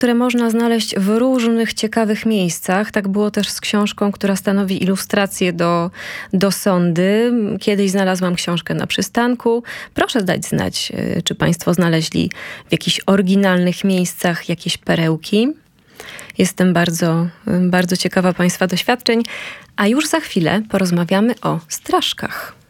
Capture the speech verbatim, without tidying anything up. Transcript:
które można znaleźć w różnych ciekawych miejscach. Tak było też z książką, która stanowi ilustrację do, do sondy. Kiedyś znalazłam książkę na przystanku. Proszę dać znać, czy Państwo znaleźli w jakichś oryginalnych miejscach jakieś perełki. Jestem bardzo, bardzo ciekawa Państwa doświadczeń. A już za chwilę porozmawiamy o straszkach.